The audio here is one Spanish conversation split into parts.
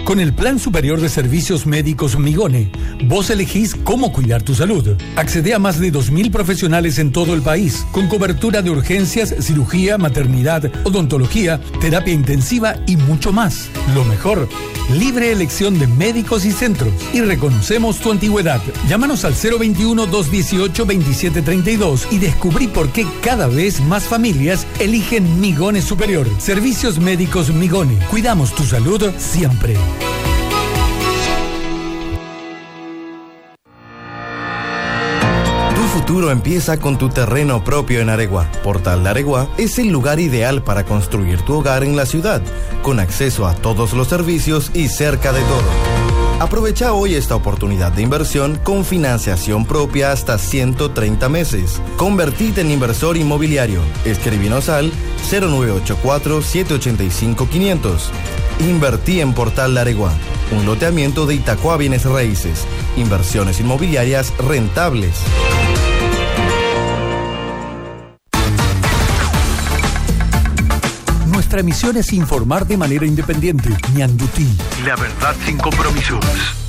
Con el Plan Superior de Servicios Médicos Migone, vos elegís cómo cuidar tu salud. Accede a más de 2.000 profesionales en todo el país, con cobertura de urgencias, cirugía, maternidad, odontología, terapia intensiva y mucho más. Lo mejor, libre elección de médicos y centros. Y reconocemos tu antigüedad. Llámanos al 021-218-2732 y descubrí por qué cada vez más familias eligen Migone Superior. Servicios Médicos Migone. Cuidamos tu salud siempre. Tu futuro empieza con tu terreno propio en Aregua. Portal de Aregua es el lugar ideal para construir tu hogar en la ciudad, con acceso a todos los servicios y cerca de todo. Aprovecha hoy esta oportunidad de inversión con financiación propia hasta 130 meses. Convertite en inversor inmobiliario. Escribinos al 0984-785-500. Invertí en Portal de Aregua, un loteamiento de Itacua Bienes Raíces. Inversiones inmobiliarias rentables. Nuestra misión es informar de manera independiente. Ñandutí. La verdad sin compromisos.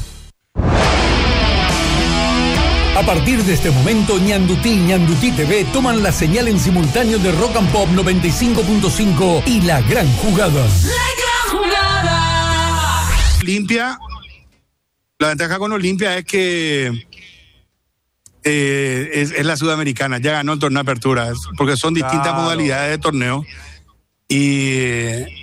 A partir de este momento, Ñandutí y Ñandutí TV toman la señal en simultáneo de Rock and Pop 95.5 y La Gran Jugada. La Gran Jugada. Olimpia, la ventaja con Olimpia es que es la sudamericana, ya ganó el torneo de apertura, porque son distintas modalidades de torneo. Y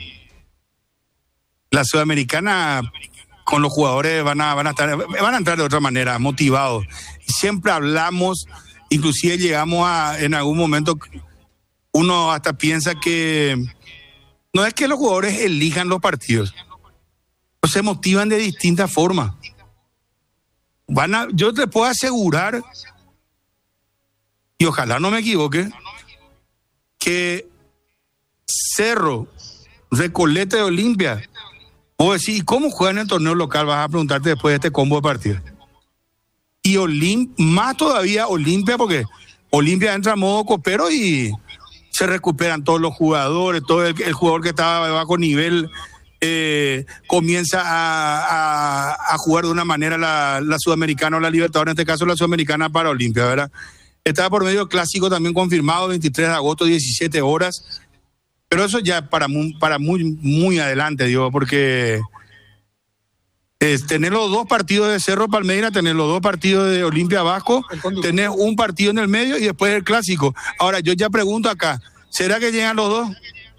la sudamericana con los jugadores van a entrar de otra manera, motivados. Siempre hablamos, inclusive llegamos en algún momento, uno hasta piensa que no es que los jugadores elijan los partidos, pero se motivan de distintas formas. Yo te puedo asegurar, y ojalá no me equivoque, que Cerro, Recoleta de Olimpia, vos decís, ¿cómo juegan en el torneo local? Vas a preguntarte después de este combo de partidos. Y más todavía Olimpia, porque Olimpia entra a modo copero y se recuperan todos los jugadores, todo el jugador que estaba de bajo nivel comienza a jugar de una manera la Sudamericana o la Libertadores, en este caso la Sudamericana para Olimpia, ¿verdad? Estaba por medio clásico también confirmado, 23 de agosto, 17 horas. Pero eso ya para muy adelante, digo, porque tener los dos partidos de Cerro Palmeira, tener los dos partidos de Olimpia Vasco, tener un partido en el medio y después el clásico. Ahora, yo ya pregunto acá, ¿será que llegan los dos?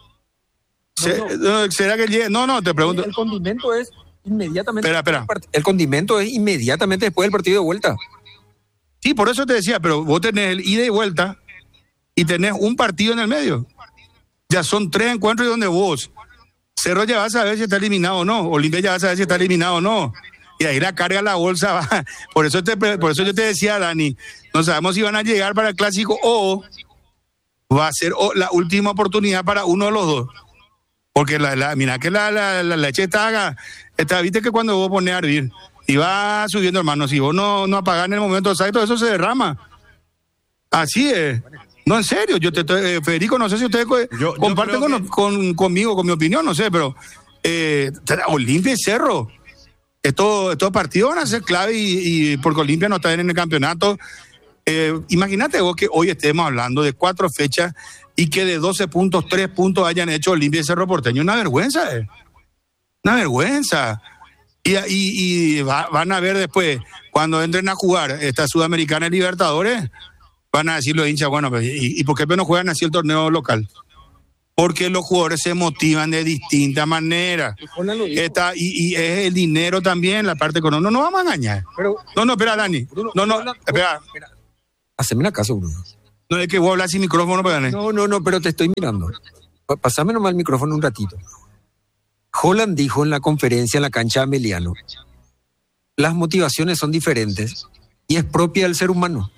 ¿Será que llegan? No, te pregunto. El condimento es inmediatamente. Espera. El condimento es inmediatamente después del partido de vuelta. Sí, por eso te decía, pero vos tenés el ida y vuelta y tenés un partido en el medio. Ya son 3 encuentros y donde vos, Cerro ya vas a ver si está eliminado o no, Olimpia ya vas a ver si está eliminado o no, y ahí la carga la bolsa va. Por eso yo te decía, Dani, no sabemos si van a llegar para el clásico o va a ser la última oportunidad para uno de los dos, porque mira que la leche está, viste que cuando vos pones a hervir y va subiendo, hermano, si vos no apagás en el momento exacto, eso se derrama, así es. No, en serio, Federico, no sé si ustedes comparten conmigo, con mi opinión, no sé, pero Olimpia y Cerro, estos partidos van a ser clave y porque Olimpia no está en el campeonato. Imagínate vos que hoy estemos hablando de 4 fechas y que de 12 puntos, 3 puntos hayan hecho Olimpia y Cerro Porteño. Una vergüenza, una vergüenza. Y van a ver después, cuando entren a jugar esta Sudamericana y Libertadores, van a decir los hinchas, bueno, ¿y por qué no juegan así el torneo local? Porque los jugadores se motivan de distintas maneras. Y es el dinero también, la parte económica. No vamos a engañar. No, espera, Dani. Bruno, espera. Haceme una caso, Bruno. No, es que voy a hablar sin micrófono, para Dani. No, pero te estoy mirando. Pasame nomás el micrófono un ratito. Holland dijo en la conferencia en la cancha de Ameliano, las motivaciones son diferentes y es propia del ser humano.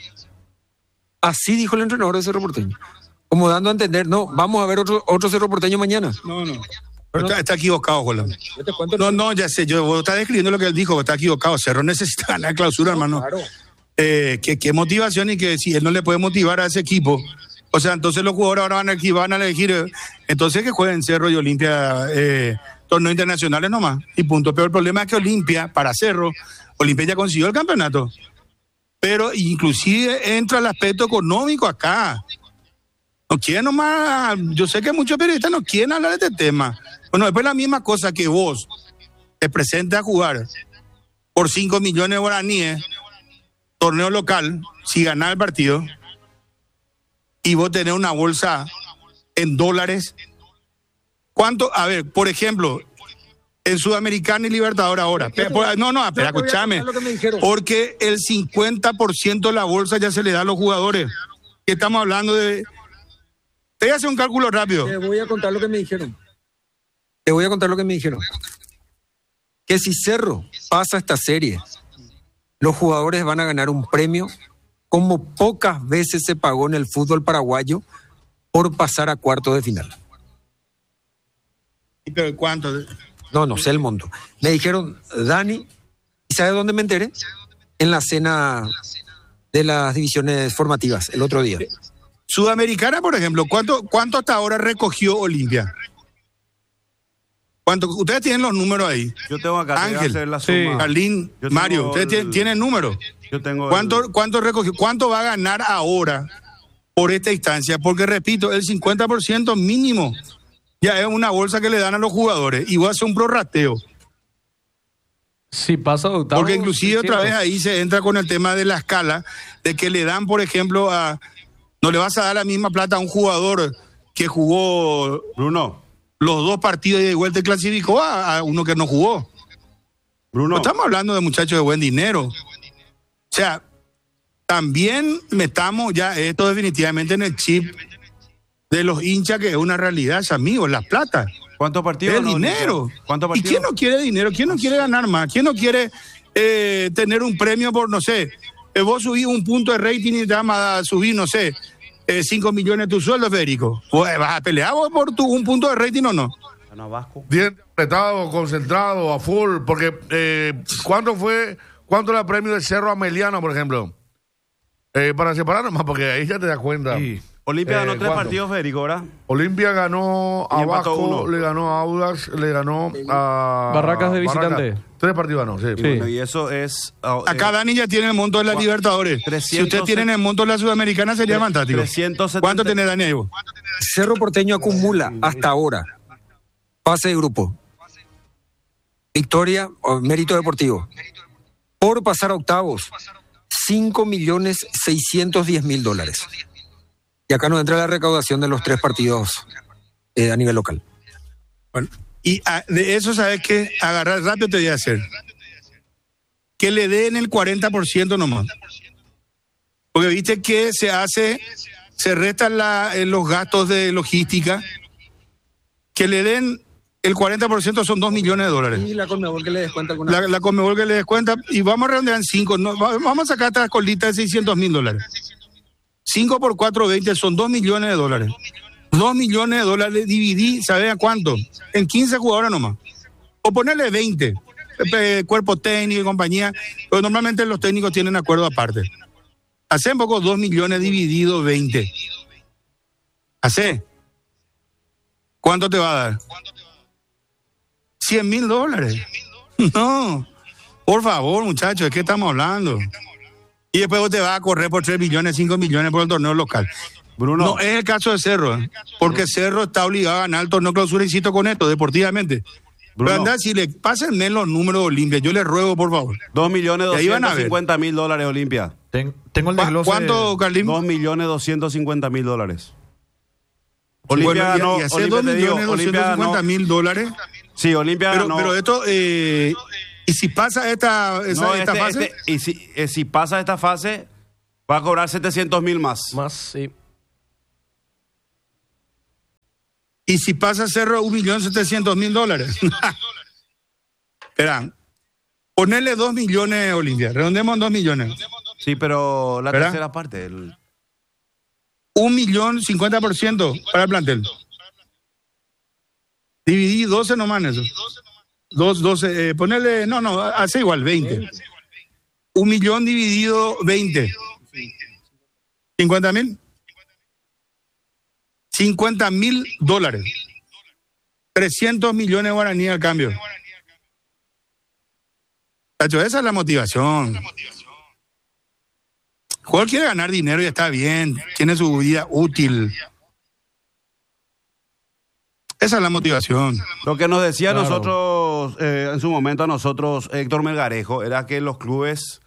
Así dijo el entrenador de Cerro Porteño. Como dando a entender, no, vamos a ver otro Cerro Porteño mañana. No. Está equivocado, Holland. Ya sé, vos estás describiendo lo que él dijo, está equivocado. Cerro necesita ganar clausura, hermano. Claro. ¿Qué motivación? Y que si él no le puede motivar a ese equipo, o sea, entonces los jugadores ahora van a elegir, entonces que jueguen Cerro y Olimpia torneos internacionales nomás, y punto. Pero el problema es que Olimpia, para Cerro, Olimpia ya consiguió el campeonato. Pero inclusive entra el aspecto económico acá. No quieren nomás, yo sé que muchos periodistas no quieren hablar de este tema. Bueno, después la misma cosa que vos te presentes a jugar por 5 millones de guaraníes, torneo local, si ganás el partido, y vos tenés una bolsa en dólares. ¿Cuánto? A ver, por ejemplo, en Sudamericana y Libertadores ahora. Espera, escúchame. Porque el 50% de la bolsa ya se le da a los jugadores. Que estamos hablando de... Te voy a hacer un cálculo rápido. Te voy a contar lo que me dijeron. Que si Cerro pasa esta serie, los jugadores van a ganar un premio como pocas veces se pagó en el fútbol paraguayo por pasar a cuartos de final. ¿Pero cuánto? No sé el monto. Me dijeron, Dani, ¿y sabes dónde me enteré? En la cena de las divisiones formativas el otro día. Sudamericana, por ejemplo, ¿cuánto hasta ahora recogió Olimpia? ¿Cuánto? Ustedes tienen los números ahí. Yo tengo acá. Ángel, hacer la suma. Carlín, Mario, ustedes tienen números. Yo tengo. ¿Cuánto recogió? ¿Cuánto va a ganar ahora por esta instancia? Porque repito, el 50% mínimo ya es una bolsa que le dan a los jugadores y voy a hacer un prorrateo. Si pasa octavo. Porque inclusive otra vez ahí se entra con el tema de la escala, de que le dan, por ejemplo, no le vas a dar la misma plata a un jugador que jugó Bruno, los 2 partidos y de vuelta y clasificó a uno que no jugó. Bruno. No estamos hablando de muchachos de buen dinero. O sea, también metamos ya esto definitivamente en el chip de los hinchas, que es una realidad, es amigos, la plata. ¿Cuántos partidos? El dinero. ¿Cuántos ¿Y partidos? quién no quiere dinero? ¿Quién no quiere ganar más? ¿Quién no quiere tener un premio por, no sé, vos subís un punto de rating y te vas a subir, no sé, 5 millones de tu sueldo, Federico? Pues, ¿vas a pelear vos por un punto de rating o no? Bien apretado, concentrado, a full, porque ¿cuánto es el premio del Cerro Ameliano, por ejemplo? Para separarnos más, porque ahí ya te das cuenta. Sí. Olimpia ganó 3 partidos, Federico, ¿verdad? Olimpia ganó a empató Vasco, 1. le ganó a Audax, le ganó a... Barracas de visitante. 3 partidos ganó, sí. Bueno, y eso es... Acá Dani ya tiene el monto de la Libertadores. 300, si ustedes tienen el monto de la Sudamericana sería fantástico. 370. ¿Cuánto tiene Dani ahí vos? Cerro Porteño acumula hasta ahora pase de grupo, victoria o mérito deportivo. Por pasar a octavos, $5.610.000. Y acá nos entra la recaudación de los 3 partidos a nivel local. Bueno, y de eso, ¿sabes qué? Agarrar rápido te voy a hacer. Que le den el 40% nomás. Porque viste que se restan los gastos de logística. Que le den el 40% son $2 millones. Y la Conmebol que le descuenta alguna. La Conmebol que le descuenta, y vamos a redondear en 5. No, vamos a sacar esta colita de $600.000. 5 por 4, 20, son $2 millones. $2 millones dividí, ¿sabes a cuánto? En 15 jugadores nomás. O ponerle 20, cuerpo técnico y compañía, pero normalmente los técnicos tienen acuerdo aparte. Hace un poco 2 millones dividido 20. ¿Hace? ¿Cuánto te va a dar? $100.000. No, por favor, muchachos, ¿de qué estamos hablando? Y después vos te vas a correr por 3 millones, 5 millones por el torneo local. Bruno. No es el caso de Cerro, porque Cerro está obligado a ganar el torneo clausura, insisto con esto, deportivamente. Bruno. Pero andá, si le pásenme los números de Olimpia, yo les ruego, por favor. $2.250.000 Olimpia. Tengo el desglose. ¿Cuánto, Carlín? $2.250.000. Olimpia ganó. Y hace $2.250.000. Sí, Olimpia ganó. Pero esto... ¿Y si pasa esta fase? Y si pasa esta fase, va a cobrar $700.000 más. Más, sí. ¿Y si pasa Cerro $1.700.000? Espera, ponerle 2 millones, Olimpia. Redondemos en 2 millones. Sí, pero la tercera parte. 1.050.000 para el plantel. Dividí 12 nomás en eso. 12, ponerle, hace igual, 20. 1 millón dividido 20. $50.000. $50.000. 300 millones de guaraníes al cambio. Tacho, esa es la motivación. El jugador quiere ganar dinero y está bien, tiene su vida útil. Esa es la motivación. Lo que nos decía Claro. nosotros, en su momento a nosotros, Héctor Melgarejo, era que los clubes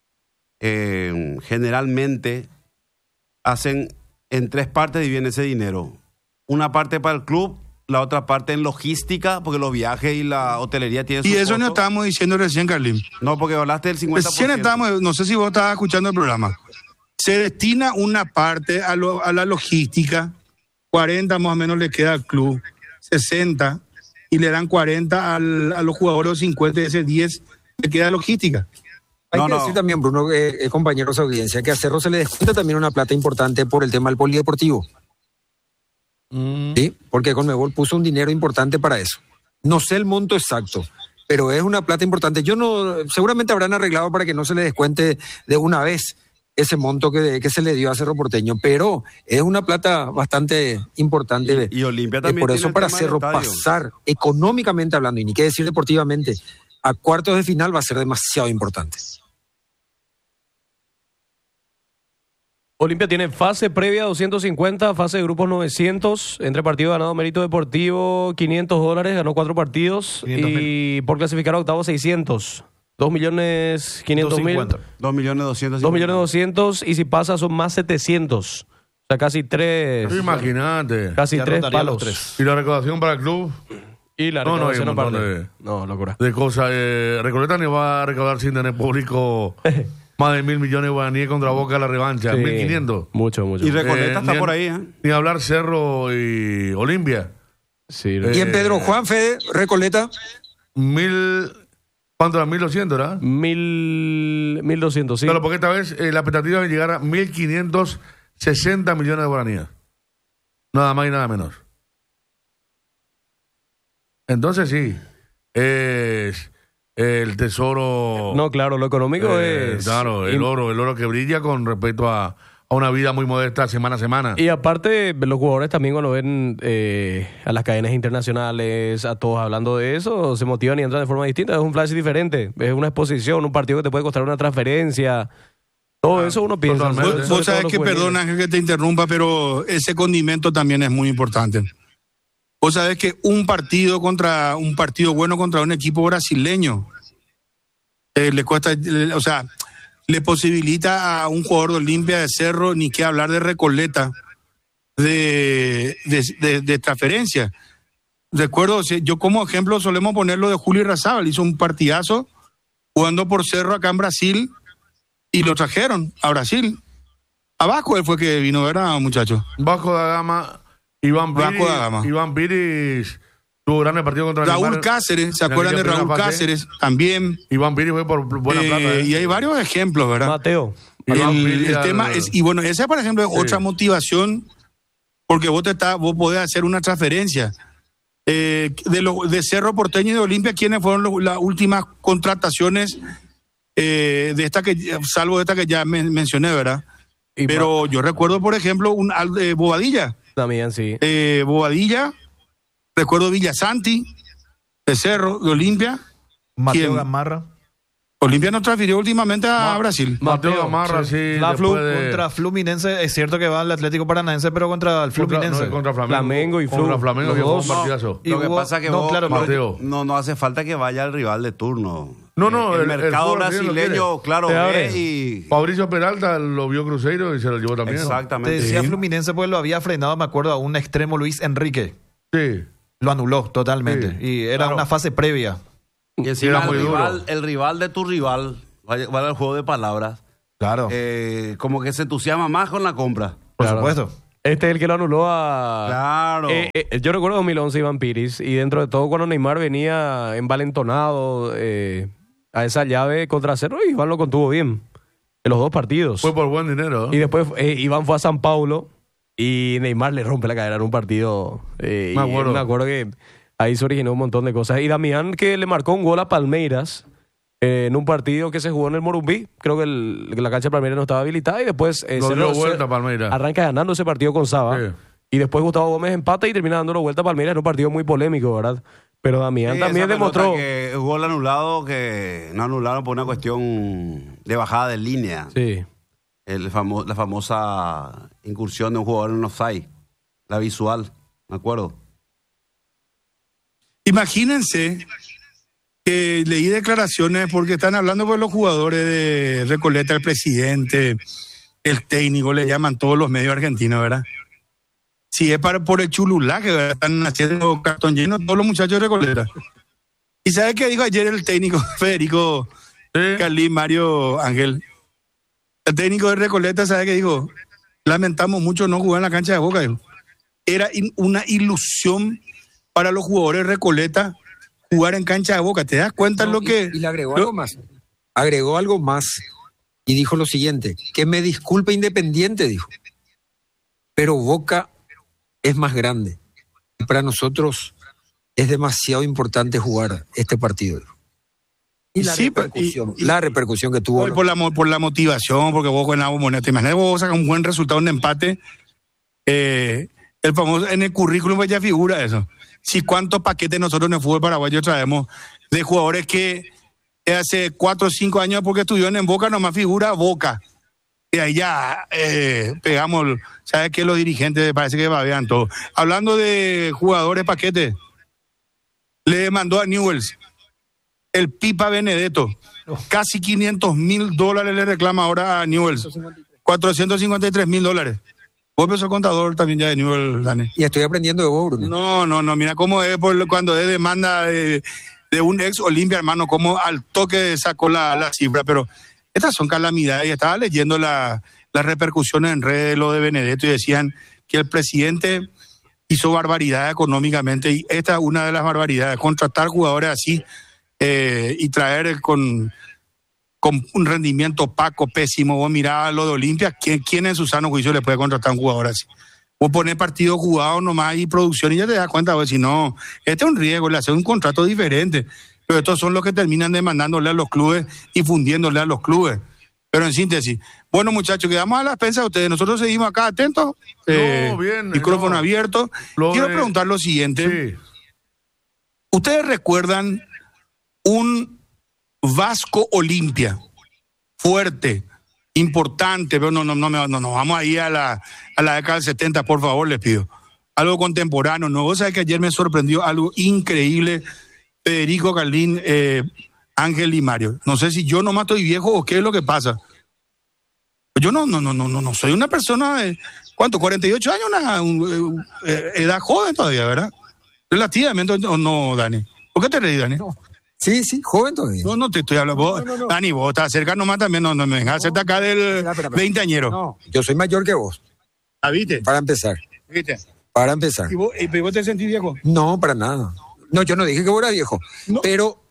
generalmente hacen en 3 partes dividen ese dinero. Una parte para el club, la otra parte en logística, porque los viajes y la hotelería tienen Y su eso no costo. estábamos diciendo recién, Carlín. No, porque hablaste del 50%. Recién estábamos, no sé si vos estabas escuchando el programa. Se destina una parte a la logística, 40 más o menos le queda al club, 60, y le dan 40 a los jugadores, 50 de ese 10 le queda logística. Hay No, que no. decir también, Bruno, compañeros de audiencia, que a Cerro se le descuenta también una plata importante por el tema del polideportivo. Sí, porque Conmebol puso un dinero importante para eso. No sé el monto exacto, pero es una plata importante. Seguramente habrán arreglado para que no se le descuente de una vez ese monto que se le dio a Cerro Porteño, pero es una plata bastante importante. Y Olimpia también por tiene eso el para tema del Cerro estadio. pasar económicamente hablando, y ni qué decir deportivamente, a cuartos de final va a ser demasiado importante. Olimpia tiene fase previa 250, fase de grupos 900, entre partidos ganado mérito deportivo $500, ganó 4 partidos 500.000. y por clasificar a octavos 600, 2.500.000, 2.200.000. 2.200.000 y si pasa son más 700, o sea casi 3, Imagínate. casi Ya 3 rotaría los palos. 3. Y la recaudación para el club Y la No, no, hay un recaudación montón aparte. No, locura. de cosas. Recoleta ni va a recaudar sin tener público más de 1.000 millones de guaraníes contra Boca la revancha. Sí, 1.500. Mucho, mucho. Y Recoleta está ni- por ahí, ¿eh? Ni hablar Cerro y Olimpia. Sí, Y en Pedro Juan, Fede, Recoleta, 1.000. ¿Cuánto era? 1.200, ¿verdad? 1.200, sí. Claro, porque esta vez la expectativa es llegar a 1.560 millones de guaraníes. Nada más y nada menos. Entonces sí, es el tesoro. No, claro, lo económico es... Claro, el oro que brilla con respecto a una vida muy modesta semana a semana. Y aparte, los jugadores también cuando ven a las cadenas internacionales, a todos hablando de eso, se motivan y entran de forma distinta. Es un flash diferente, es una exposición, un partido que te puede costar una transferencia. Todo eso uno piensa. totalmente. sobre Vos todo sabés los que, juveniles. perdón Ángel que te interrumpa, pero ese condimento también es muy importante. Vos sabés que un partido bueno contra un equipo brasileño le cuesta, o sea, le posibilita a un jugador de Olimpia, de Cerro, ni que hablar de Recoleta, de transferencia. Recuerdo, yo como ejemplo solemos ponerlo de Julio Razábal, hizo un partidazo jugando por Cerro acá en Brasil y lo trajeron a Brasil. Abajo él fue que vino, ¿verdad, muchachos? Vasco da Gama, Iván Vasco da Gama. Piris tuvo grandes partidos contra Raúl Neymar. Cáceres, ¿se en acuerdan de aquella Raúl primera fase. Cáceres? También. Iván Piris fue por buena plata. Y hay varios ejemplos, ¿verdad? Mateo. Iván El Piris tema es, y bueno, esa por ejemplo es Sí. otra motivación, porque vos podés hacer una transferencia. De Cerro Porteño y de Olimpia, ¿quiénes fueron las últimas contrataciones de esta salvo esta que ya mencioné, ¿verdad? Y Pero yo recuerdo, por ejemplo, Bobadilla. también, sí. Bobadilla, recuerdo Villasanti, de Cerro, de Olimpia. Mateo ¿Quién? Gamarra. Olimpia nos transfirió últimamente a Brasil. Mateo Gamarra, sí. La Flu después de- Contra Fluminense, es cierto que va al Atlético Paranaense, pero contra el Fluminense. contra Flamengo y Flu. Contra Flamengo, Los que fue un dos. partidazo. Y Lo que hubo- pasa es que no, vos, claro, Mateo. no hace falta que vaya el rival de turno. No, el el mercado fútbol brasileño lo brasileño, quiere. claro, Te ve abre. y... Fabricio Peralta lo vio Cruzeiro y se lo llevó también. Te Exactamente. decía Fluminense porque lo había frenado, me acuerdo, a un extremo Luis Enrique. Sí. Lo anuló totalmente. Sí. Y era Claro. una fase previa. Y encima Era muy duro. el rival de tu rival, vaya al juego de palabras, Claro. como que se entusiasma más con la compra. Por Claro. supuesto. Este es el que lo anuló a... Claro. Yo recuerdo 2011 Iván Piris y dentro de todo cuando Neymar venía envalentonado a esa llave contra Cerro, Iván lo contuvo bien en los dos partidos. Fue por buen dinero. Y después Iván fue a San Paulo y Neymar le rompe la cadera en un partido. Y acuerdo. me acuerdo que ahí se originó un montón de cosas. Y Damián que le marcó un gol a Palmeiras en un partido que se jugó en el Morumbí. Creo que la cancha de Palmeiras no estaba habilitada y después Lo Cerro dio vuelta Palmeiras. arranca ganando ese partido con Saba. Sí. Y después Gustavo Gómez empata y termina dándolo vuelta a Palmeiras en un partido muy polémico, ¿verdad? Pero Damián también esa pelota demostró... que gol anulado, que no anularon por una cuestión de bajada de línea. Sí. La famosa incursión de un jugador en offside. La visual, me acuerdo. Imagínense que leí declaraciones porque están hablando con los jugadores de Recoleta, el presidente, el técnico, le llaman todos los medios argentinos, ¿verdad? Si es por el chululaje, ¿verdad? Están haciendo cartón lleno todos los muchachos de Recoleta. ¿Y sabe qué dijo ayer el técnico Federico Carlín Mario Ángel? El técnico de Recoleta, ¿sabe qué dijo? Lamentamos mucho no jugar en la cancha de Boca, dijo. Era una ilusión para los jugadores de Recoleta jugar en cancha de Boca. ¿Te das cuenta lo que...? Y le agregó algo más. Agregó algo más y dijo lo siguiente, que me disculpe Independiente, dijo. Pero Boca es más grande. Y para nosotros es demasiado importante jugar este partido. Y la repercusión que tuvo. Por la motivación, porque vos con la Bombonera, te imaginas, vos sacas un buen resultado, un empate. El famoso, en el currículum pues ya figura eso. Si cuántos paquetes nosotros en el fútbol paraguayo traemos de jugadores que hace 4 o 5 años porque estuvieron en Boca, nomás figura Boca. Y ahí ya pegamos, ¿sabes qué? Los dirigentes parece que babean todo. Hablando de jugadores paquetes, le mandó a Newell's el Pipa Benedetto. Casi $500,000 le reclama ahora a Newell's. $453,000. Vos sos contador también ya de Newell's, Dani. Y estoy aprendiendo de vos, Bruno. No, mira cómo es cuando es demanda de un ex Olimpia, hermano, cómo al toque sacó la cifra, pero estas son calamidades. Y estaba leyendo las repercusiones en redes de lo de Benedetto y decían que el presidente hizo barbaridad económicamente y esta es una de las barbaridades, contratar jugadores así y traer con un rendimiento opaco, pésimo. Vos mirá lo de Olimpia, ¿quién en su sano juicio le puede contratar a un jugador así? Vos ponés partido jugado nomás y producción y ya te das cuenta, pues, si no, este es un riesgo, le hace un contrato diferente. Pero estos son los que terminan demandándole a los clubes y fundiéndole a los clubes. Pero en síntesis, bueno, muchachos, quedamos a las expensas de ustedes. Nosotros seguimos acá atentos, micrófono abierto. Quiero preguntar lo siguiente. Sí. ¿Ustedes recuerdan un Vasco Olimpia fuerte, importante? Pero no, vamos ahí a la década del 70, por favor, les pido. Algo contemporáneo, ¿no? Vos sabés que ayer me sorprendió algo increíble. Federico Carlín, Ángel y Mario. No sé si yo nomás estoy viejo o qué es lo que pasa. Yo no soy una persona de, ¿cuánto? 48 años, una edad joven todavía, ¿verdad? Relativamente, ¿o no, Dani? ¿Por qué te reís, Dani? No. Sí, joven todavía. No te estoy hablando. Vos, no. Dani, vos estás cerca nomás también, no me vengas a hacerte acá del veinteañero. No, yo soy mayor que vos. ¿Viste? Para empezar. ¿Viste? Para empezar. ¿Y vos te sentís viejo? No, para nada. No, yo no dije que vos eras viejo, pero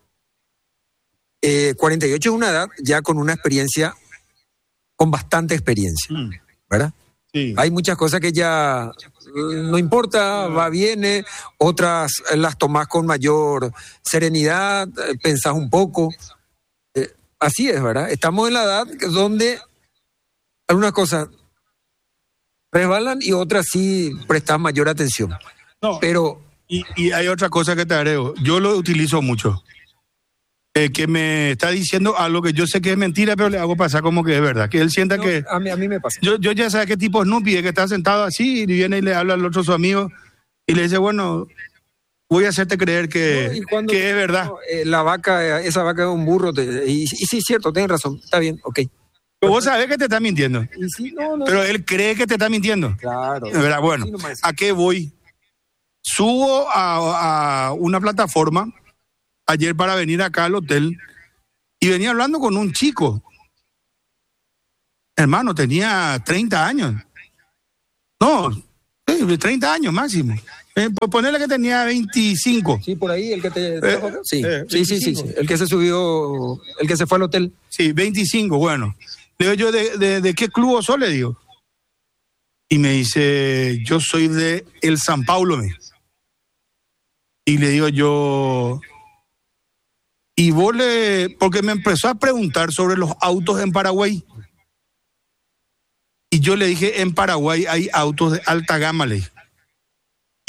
48 es una edad ya con una experiencia, con bastante experiencia, ¿verdad? Sí. Hay muchas cosas que ya no importa, va, viene, otras las tomás con mayor serenidad, pensás un poco. Así es, ¿verdad? Estamos en la edad donde algunas cosas resbalan y otras sí prestan mayor atención. No, pero... Y hay otra cosa que te agrego. Yo lo utilizo mucho. Que me está diciendo algo que yo sé que es mentira, pero le hago pasar como que es verdad. Que él sienta que... A mí me pasa. Yo ya sé qué tipo Snoopy es, que está sentado así y viene y le habla al otro su amigo y le dice, bueno, voy a hacerte creer que es verdad. Esa vaca es un burro. Y sí, es cierto, tienes razón. Está bien, ok. Pero vos sabés que te está mintiendo. Y sí, pero él cree que te está mintiendo. Claro. ¿Verdad? Bueno, ¿a qué voy? Subo a una plataforma ayer para venir acá al hotel y venía hablando con un chico. Hermano, tenía 30 años. No, 30 años máximo. Ponerle que tenía 25. Sí, por ahí, el que te... Sí, el que se subió, el que se fue al hotel. Sí, 25, bueno. Le digo yo, ¿de qué club sos? Le digo. Y me dice, yo soy de el San Paulo. Y le digo yo, y vos porque me empezó a preguntar sobre los autos en Paraguay. Y yo le dije, en Paraguay hay autos de alta gama, le dije.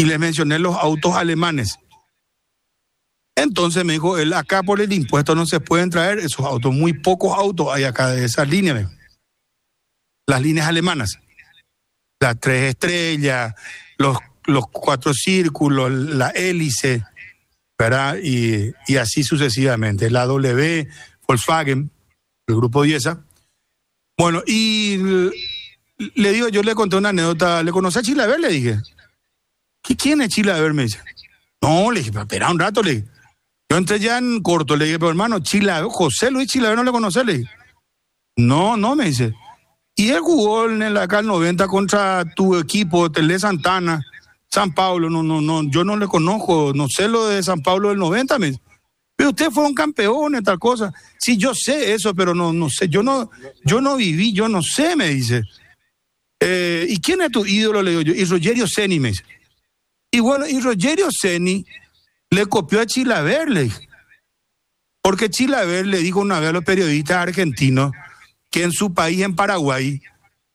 y les mencioné los autos alemanes. Entonces me dijo, él acá por el impuesto no se pueden traer esos autos, muy pocos autos hay acá de esas líneas, me dijo. Las líneas alemanas, las 3 estrellas, los 4 círculos, la hélice, ¿verdad? Y así sucesivamente, la W, Volkswagen, el grupo Diesa. Bueno, y le digo, yo le conté una anécdota, ¿le conocí a Chilaver? Le dije, ¿quién es Chilaver? Me dice, no, le dije, espera un rato, le dije. Yo entré ya en corto, le dije, pero hermano, Chilaver, José Luis Chilaver, ¿no le conoce? Le dije, no, me dice. Y él jugó acá el 90 contra tu equipo, Tele Santana, San Pablo, no, yo no le conozco, no sé lo de San Pablo del 90, me dice. Pero ustedes fueron campeones, tal cosa. Sí, yo sé eso, pero no sé, yo no viví, yo no sé, me dice. ¿Y quién es tu ídolo? Le digo yo, y Rogerio Ceni, me dice. Y bueno, y Rogerio Ceni le copió a Chilaver, le dije. Porque Chilaver le dijo una vez a los periodistas argentinos que en su país, en Paraguay,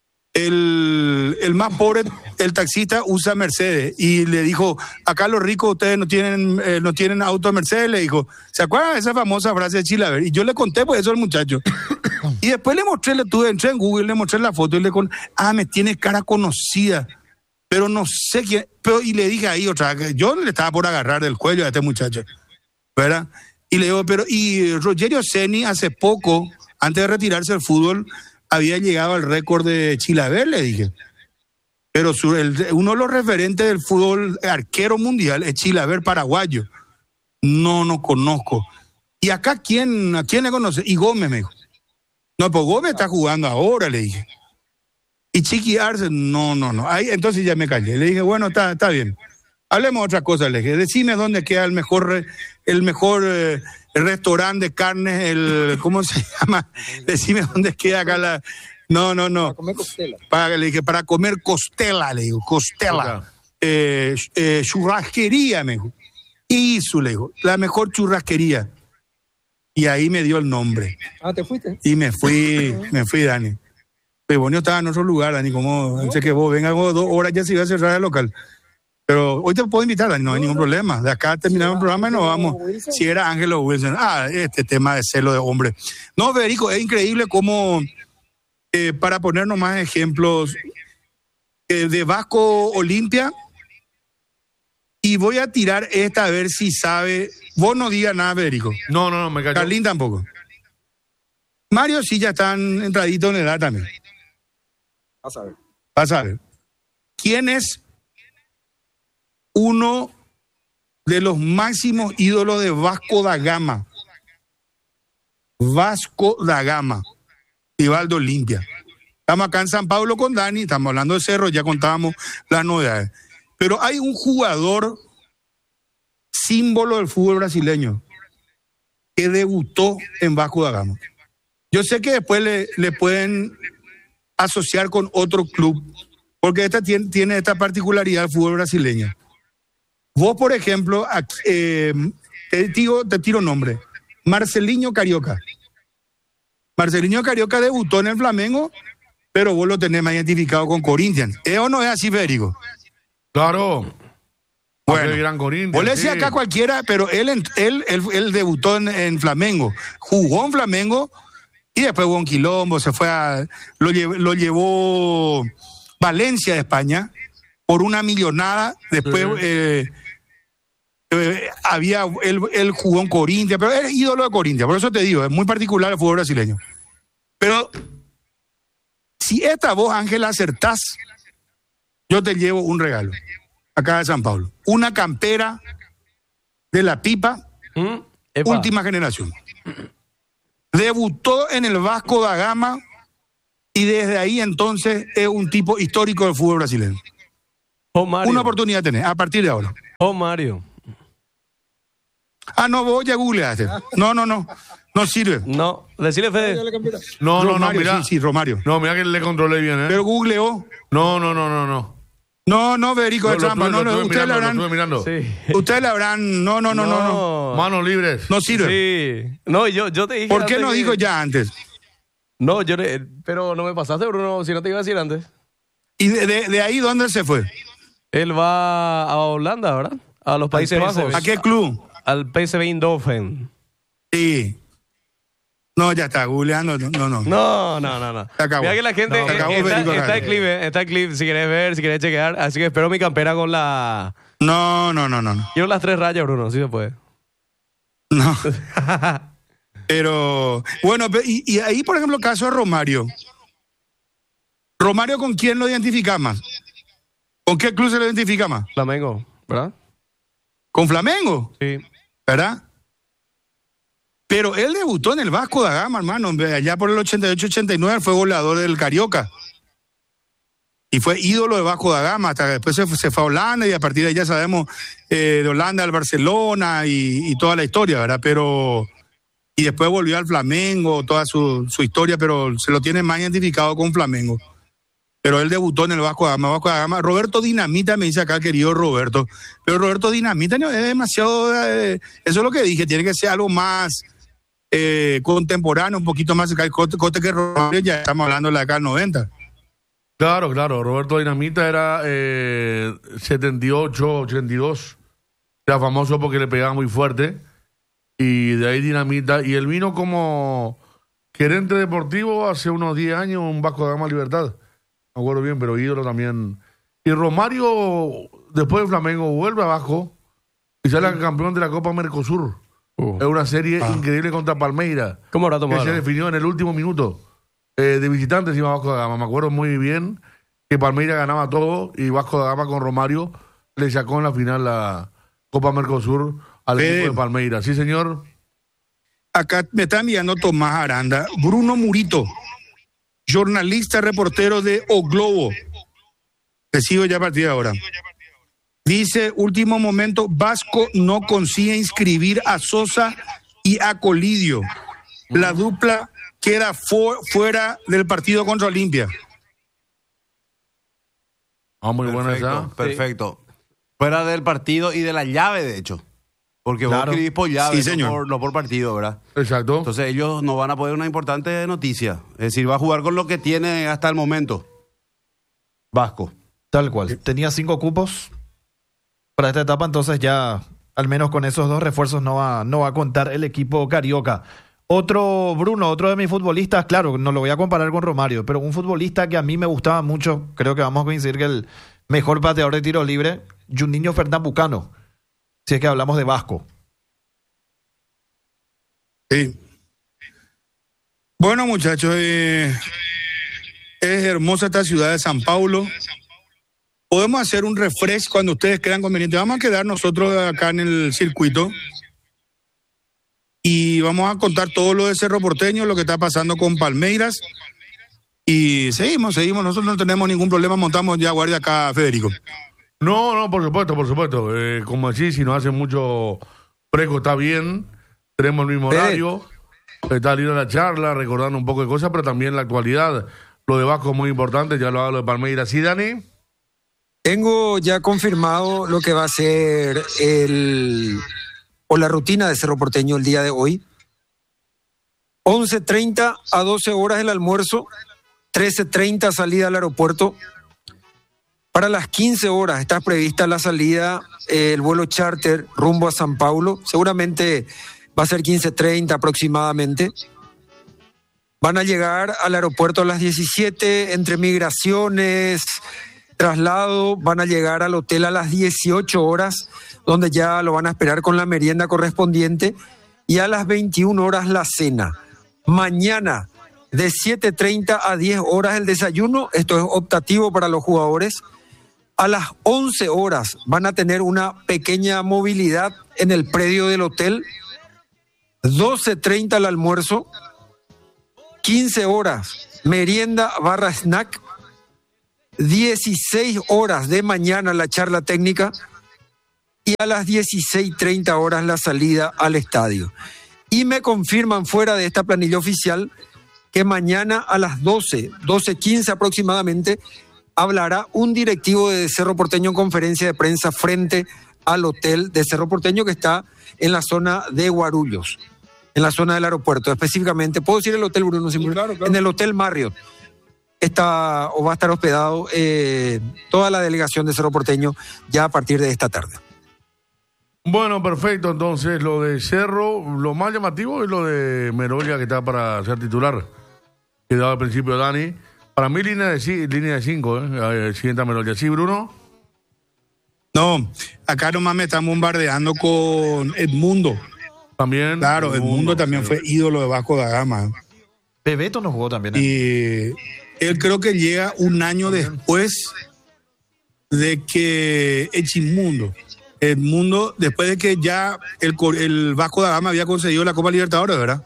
el más pobre, el taxista usa Mercedes, y le dijo, acá los ricos ustedes no tienen auto Mercedes, le dijo. ¿Se acuerdan de esa famosa frase de Chilaver? Y yo le conté pues eso al muchacho. Y después le mostré, entré en Google, le mostré la foto y le conté, me tiene cara conocida, pero no sé quién, y le dije ahí otra vez, yo le estaba por agarrar del cuello a este muchacho, ¿verdad? Y le digo, y Rogerio Ceni hace poco, antes de retirarse del fútbol, había llegado al récord de Chilaver, le dije. Pero uno de los referentes del fútbol arquero mundial es Chilaver, paraguayo. No conozco. ¿Y acá a quién le conoce? Y Gómez, me dijo. No, pues Gómez está jugando ahora, le dije. Y Chiqui Arce, no. Ahí, entonces ya me callé. Le dije, bueno, está bien. Hablemos de otra cosa, le dije. Decime dónde queda el mejor restaurante de carnes, ¿cómo se llama? Decime dónde queda acá la... No. Para comer costela. Le dije, para comer costela, le digo, costela. Churrasquería, me dijo. Isu, le dijo, la mejor churrasquería. Y ahí me dio el nombre. ¿Te fuiste? Y me fui, Dani. Pero bueno, yo estaba en otro lugar, Dani, como sé que vos vengas 2 horas ya se iba a cerrar el local. Pero hoy te puedo invitar, Dani, no hay ningún problema. De acá terminamos el programa y nos vamos. Si era Ángelo Wilson. Este tema de celo de hombre. No, Federico, es increíble cómo, para ponernos más ejemplos, de Vasco Olimpia, y voy a tirar esta a ver si sabe. Vos no digas nada, Federico. No, me cayó. Carlín tampoco. Mario sí ya están entraditos en edad también. Vas a ver. ¿Quién es uno de los máximos ídolos de Vasco da Gama? Vasco da Gama, Rival de Olimpia. Estamos acá en San Pablo con Dani, estamos hablando de Cerro, ya contábamos las novedades. Pero hay un jugador símbolo del fútbol brasileño que debutó en Vasco da Gama. Yo sé que después le pueden asociar con otro club, porque esta tiene esta particularidad del fútbol brasileño. Vos, por ejemplo, te tiro nombre. Marcelinho Carioca. Marcelinho Carioca debutó en el Flamengo, pero vos lo tenés más identificado con Corinthians. ¿Es o no es así, Federico? Claro. Bueno, vos le decís acá cualquiera, pero él debutó en Flamengo. Jugó en Flamengo y después jugó en Quilombo, lo llevó Valencia de España por una millonada. Después él jugó en Corinthians, pero es ídolo de Corinthians. Por eso te digo, es muy particular el fútbol brasileño. Pero si esta vos, Ángela, acertás, yo te llevo un regalo acá de San Pablo. Una campera de la Pipa, última generación. Debutó en el Vasco da Gama y desde ahí entonces es un tipo histórico del fútbol brasileño. Una oportunidad tenés, a partir de ahora. Mario. No, vos ya googleaste. No sirve. No, decirle Fede. No, Romario, mira. Sí, Romario. No, mira que le controlé bien, Pero googleó. No. No, Federico, de trampa. Ustedes le habrán. Sí. Ustedes le habrán. No. Manos libres. No sirve. Sí. No, yo te dije. ¿Por qué no dijo ya antes? No, pero no me pasaste, Bruno, si no te iba a decir antes. ¿Y de ahí dónde se fue? Él va a Holanda, ¿verdad? A los Países Bajos. ¿A qué club? Al PSV Eindhoven. Sí. No, ya está, googleando. No. No. Se acabó. Mira que la gente está el clip, si querés ver, si querés chequear. Así que espero mi campera con la... No. Quiero las 3 rayas, Bruno, si se puede. No. Pero, bueno, y ahí, por ejemplo, caso de Romario. ¿Romario con quién lo identifica más? ¿Con qué club se lo identifica más? Flamengo, ¿verdad? ¿Con Flamengo? Sí. ¿Verdad? Pero él debutó en el Vasco da Gama, hermano. Allá por el 88-89 fue goleador del Carioca. Y fue ídolo de Vasco da Gama. Hasta después se fue a Holanda y a partir de ahí ya sabemos de Holanda al Barcelona y toda la historia, ¿verdad? Y después volvió al Flamengo, toda su historia, pero se lo tiene más identificado con Flamengo. Pero él debutó en el Vasco da Gama. Roberto Dinamita me dice acá, querido Roberto. Pero Roberto Dinamita no es demasiado... eso es lo que dije, tiene que ser algo más contemporáneo, un poquito más cote que Romario, ya estamos hablando de la década del 90. Claro. Roberto Dinamita era 78, 82. Era famoso porque le pegaba muy fuerte. Y de ahí Dinamita. Y él vino como gerente deportivo hace unos 10 años en Vasco da Gama Libertad. Me acuerdo bien, pero ídolo también. Y Romario, después de Flamengo, vuelve abajo y sale campeón de la Copa Mercosur. Es una serie increíble contra Palmeiras. ¿Cómo habrá tomado? Que se definió en el último minuto. De visitante encima de Vasco da Gama. Me acuerdo muy bien que Palmeiras ganaba todo y Vasco da Gama con Romario le sacó en la final la Copa Mercosur al equipo de Palmeiras. Sí, señor. Acá me está enviando Tomás Aranda. Bruno Murito, jornalista, reportero de O Globo. Te sigo ya a partir de ahora. Dice, último momento, Vasco no consigue inscribir a Sosa y a Colidio. La dupla queda fuera del partido contra Olimpia. Muy buena esa. Perfecto. Fuera del partido y de la llave, de hecho. Porque vos escribís por llave, sí, no por partido, ¿verdad? Exacto. Entonces ellos no van a poder una importante noticia. Es decir, va a jugar con lo que tiene hasta el momento. Vasco. Tal cual. Tenía 5 cupos para esta etapa, entonces ya al menos con esos 2 refuerzos no va a contar el equipo carioca. Otro de mis futbolistas, claro, no lo voy a comparar con Romario, pero un futbolista que a mí me gustaba mucho, creo que vamos a coincidir que el mejor pateador de tiro libre, Juninho Pernambucano, si es que hablamos de Vasco. Sí. Bueno, muchachos, es hermosa esta ciudad de San Paulo. Podemos hacer un refresh cuando ustedes crean conveniente. Vamos a quedar nosotros acá en el circuito y vamos a contar todo lo de Cerro Porteño, lo que está pasando con Palmeiras. Y seguimos. Nosotros no tenemos ningún problema, montamos ya guardia acá, Federico. No, por supuesto. Como decís, si nos hace mucho fresco, está bien. Tenemos el mismo horario. Está linda la charla, recordando un poco de cosas, pero también la actualidad. Lo de Vasco es muy importante, ya lo hablo de Palmeiras. ¿Sí, Dani? Tengo ya confirmado lo que va a ser la rutina de Cerro Porteño el día de hoy. 11:30 a 12 horas el almuerzo, 13:30 salida al aeropuerto. Para las 15 horas está prevista la salida, el vuelo charter rumbo a San Paulo. Seguramente va a ser 15:30 aproximadamente. Van a llegar al aeropuerto a las 17, entre migraciones, traslado, van a llegar al hotel a las 18 horas, donde ya lo van a esperar con la merienda correspondiente, y a las 21 horas la cena. Mañana, de 7:30 a 10 horas el desayuno, esto es optativo para los jugadores. A las 11 horas van a tener una pequeña movilidad en el predio del hotel. 12:30 el almuerzo. 15 horas merienda / snack. 16 horas de mañana la charla técnica. Y a las 16:30 horas la salida al estadio. Y me confirman fuera de esta planilla oficial que mañana a las 12:15 aproximadamente, hablará un directivo de Cerro Porteño en conferencia de prensa frente al hotel de Cerro Porteño, que está en la zona de Guarulhos, en la zona del aeropuerto. Específicamente, ¿puedo decir el hotel, Bruno? Sí, claro. En el Hotel Marriott. va a estar hospedado toda la delegación de Cerro Porteño ya a partir de esta tarde. Bueno, perfecto. Entonces, lo de Cerro, lo más llamativo es lo de Merolla, que está para ser titular. Que daba al principio Dani. Para mí, línea de 5, siguiente a Merolla. ¿Sí, Bruno? No, acá nomás me están bombardeando con Edmundo. También. Claro, Edmundo también fue ídolo de Vasco da Gama. Bebeto no jugó también. Y él creo que llega un año después de que Edmundo, después de que ya el Vasco da Gama había conseguido la Copa Libertadores, ¿verdad?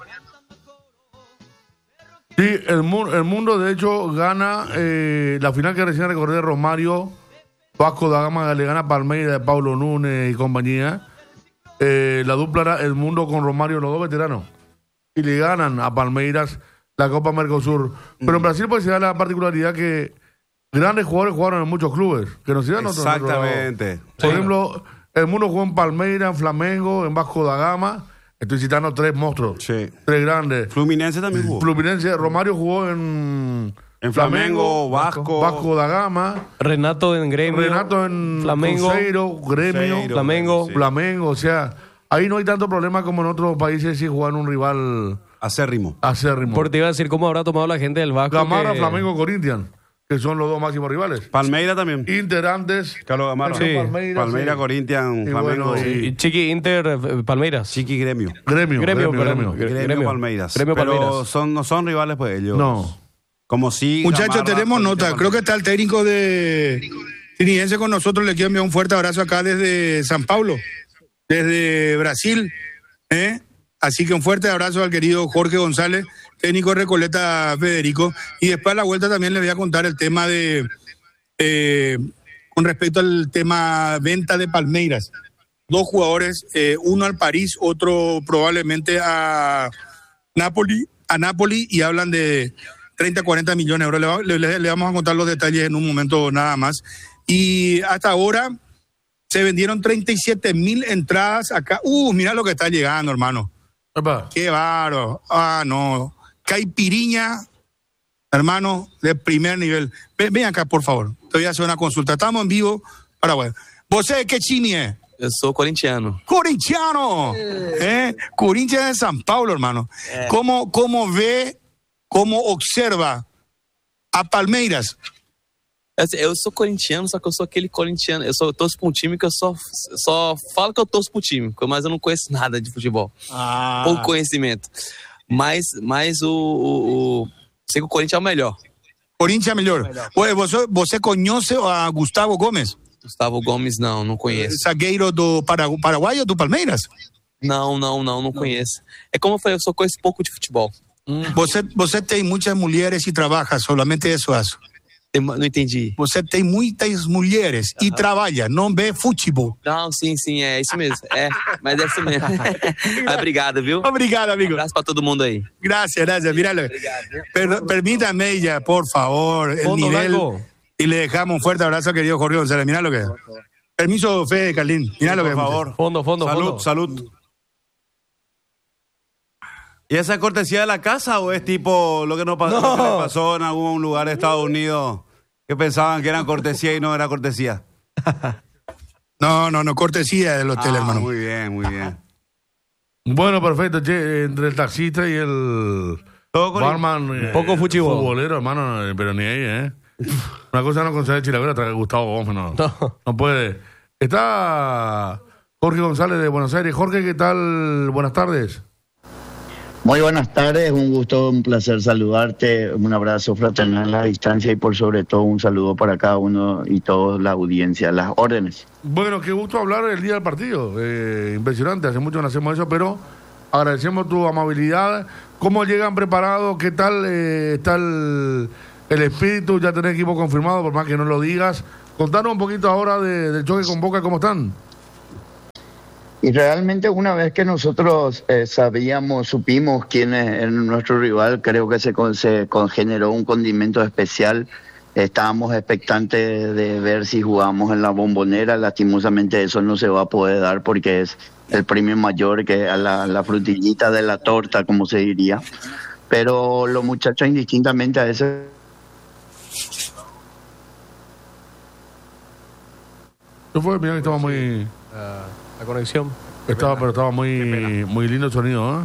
Sí, el mundo de hecho gana la final que recién recordé de Romario. Vasco da Gama le gana a Palmeiras de Paulo Núñez y compañía. La dupla era el mundo con Romario, los dos veteranos. Y le ganan a Palmeiras la Copa Mercosur. Pero en Brasil pues se da la particularidad que grandes jugadores jugaron en muchos clubes. Que no se dan otros. Exactamente. Por ejemplo, el mundo jugó en Palmeiras, en Flamengo, en Vasco da Gama. Estoy citando 3 monstruos. Sí. 3 grandes. Fluminense también jugó. Romario jugó en Flamengo, Vasco da Gama. Renato en Gremio. Renato en Flamengo. Cruzeiro, Gremio. Flamengo. Sí. Flamengo, o sea, ahí no hay tanto problema como en otros países si juegan un rival acérrimo. Porque te iba a decir cómo habrá tomado la gente del Vasco. Gamarra, Flamengo, Corinthians, que son los 2 máximos rivales. Palmeiras también. Inter antes. Carlos Gamarra. Sí. Palmeiras, Corinthians, Flamengo. Bueno, y Chiqui Inter, Palmeiras. Chiqui Gremio. Gremio, Palmeiras. Gremio Pero Palmeiras. no son rivales pues ellos. No. Como si. Muchachos, Gamarra, tenemos nota. Corinthians, Creo que está el técnico de Trinidense con nosotros. Le quiero enviar un fuerte abrazo acá desde San Paulo, desde Brasil. Así que un fuerte abrazo al querido Jorge González, técnico de Recoleta Federico. Y después a la vuelta también le voy a contar el tema de, con respecto al tema venta de Palmeiras. 2 jugadores, uno al París, otro probablemente a Napoli, y hablan de 30, 40 millones de euros. Le vamos a contar los detalles en un momento nada más. Y hasta ahora se vendieron 37,000 entradas acá. Mira lo que está llegando, hermano. Epa. Qué bárbaro. No. Caipiriña, hermano, de primer nivel. Ven acá, por favor. Te voy a hacer una consulta. Estamos en vivo. Paraguay. ¿Vos de qué chini es? Eu sou corintiano. ¡Corintiano! Corinthians de San Paulo, hermano. ¿Cómo observa a Palmeiras? Eu sou corintiano, só que eu sou aquele corintiano. Eu torço pra um time que eu só falo que eu torço pro time, mas eu não conheço nada de futebol. Pouco conhecimento. Mas sei que o Corinthians é o melhor. Corinthians é melhor. Você conhece a Gustavo Gomes? Gustavo Gomes, não conheço. Zagueiro do Paraguai ou do Palmeiras? Não conheço. É como eu falei, eu só conheço pouco de futebol. Você tem muitas mulheres e trabalha, solamente isso acho. Não entendi. Você tem muitas mulheres e trabalha, não vê futebol. Não, sim, é isso mesmo. Mas é isso mesmo. Obrigado, viu? Obrigado, amigo. Um abraço pra todo mundo aí. Gracias. Míralo. Permítame ella, por favor, el nivel. Y le dejamos un fuerte abrazo, querido Jorge González. Mirá lo que es. Permiso, Fede, Carlín. Mirá lo que es. Por favor. Fondo. Salud. ¿Y esa es cortesía de la casa o es tipo lo que nos pasó, lo que le pasó en algún lugar de Estados Unidos que pensaban que eran cortesía y no era cortesía? No, cortesía del hotel, hermano. Muy bien. Bueno, perfecto, che, entre el taxista y el barman. Poco futbolero, hermano, pero ni ahí, Una cosa no concede Chilagüera, trae Gustavo Gómez, no puede. Está Jorge González de Buenos Aires. Jorge, ¿qué tal? Buenas tardes. Muy buenas tardes, un gusto, un placer saludarte, un abrazo fraternal a la distancia y por sobre todo un saludo para cada uno y toda la audiencia, las órdenes. Bueno, qué gusto hablar el día del partido, impresionante, hace mucho no hacemos eso, pero agradecemos tu amabilidad. ¿Cómo llegan preparados? ¿Qué tal está el espíritu? Ya tenés equipo confirmado, por más que no lo digas. Contanos un poquito ahora del choque con Boca, ¿cómo están? Y realmente una vez que nosotros supimos quién es nuestro rival, creo que se generó un condimento especial. Estábamos expectantes de ver si jugamos en la Bombonera. Lastimosamente eso no se va a poder dar porque es el premio mayor, que a la frutillita de la torta, como se diría. Pero los muchachos indistintamente a ese Yo fue, mira que estaba muy... La conexión. Estaba muy lindo el sonido, ¿eh?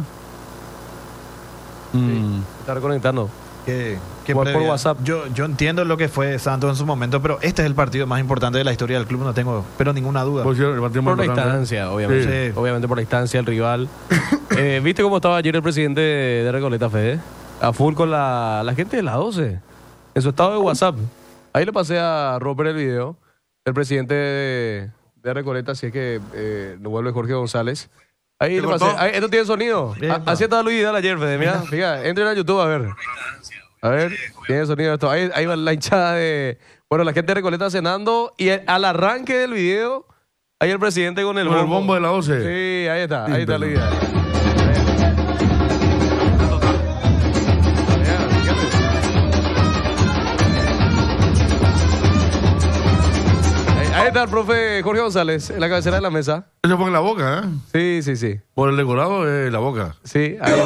Sí, está reconectando. Por WhatsApp. Yo entiendo lo que fue Santos en su momento, pero este es el partido más importante de la historia del club, no tengo pero ninguna duda. Pues sí, el partido más Por la importante. instancia, obviamente. Sí. Obviamente por la instancia, el rival. ¿Viste cómo estaba ayer el presidente de Recoleta, Fede? A full con la gente de la 12. En su estado de WhatsApp. Ahí le pasé a Robert el video. El presidente de Recoleta, si es que no vuelve Jorge González. Ahí le pasé. Ahí, esto tiene sonido. Así estaba Luis Vidal ayer, Fede. Mira, fíjate, entren a YouTube a ver. A ver, tiene sonido esto. Ahí va la hinchada de... Bueno, la gente de Recoleta cenando. Y al arranque del video, ahí el presidente con el bombo de la 12. Sí, ahí está. Ahí está Luis Vidal. Ahí está el profe Jorge González en la cabecera de la mesa. Se pone en la boca, ¿eh? Sí. Por el decorado de la boca. Sí, ahí